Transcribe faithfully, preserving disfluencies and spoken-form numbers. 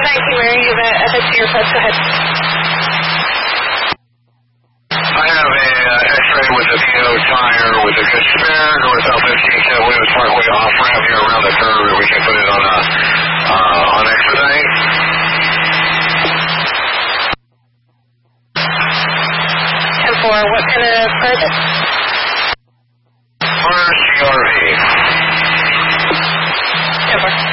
nineteen Mary, you have a F X C request. Go ahead. I have a uh, X-ray with a P O tire with a good spare, north South fifteen ten Williams Parkway off-ramp here around the curve. We can put it on a, uh, on expedite. ten four, what kind of car is it? R C R V. ten four.